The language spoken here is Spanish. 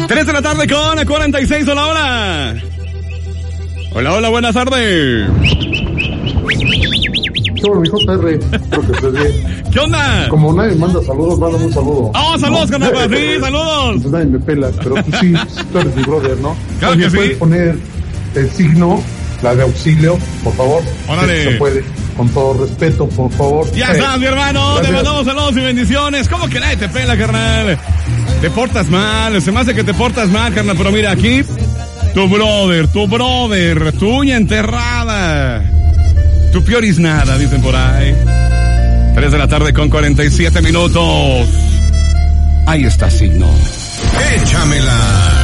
3 de la tarde con 46, hola, hola. Hola, hola, buenas tardes. ¿Qué bueno, mi JR? Espero que estés bien. ¿Qué onda? Como nadie manda saludos, mándame un saludo. ¡Oh, saludos, carnal! Sí, saludos. Pues nadie me pela, pero tú sí, tú eres mi brother, ¿no? Claro Oye, que sí. ¿puedes poner el signo, la de auxilio, por favor? Órale. Si se puede, con todo respeto, por favor. Ya estás, mi hermano. Gracias. Te mandamos saludos y bendiciones. ¿Cómo que nadie te pela, carnal? Te portas mal. Se me hace que te portas mal, carnal. Pero mira, aquí, tu brother, tu uña enterrada. Tu pioris nada, dicen por ahí. 3 de la tarde con 47 minutos. Ahí está, signo. Échamela.